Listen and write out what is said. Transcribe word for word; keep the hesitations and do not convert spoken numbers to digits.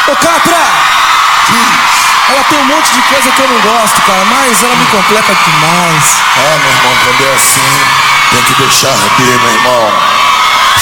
Ô, Catra! Ela tem um monte de coisa que eu não gosto, cara, mas ela me completa demais. Ah, meu irmão, quando é assim, tem que deixar arder, meu irmão.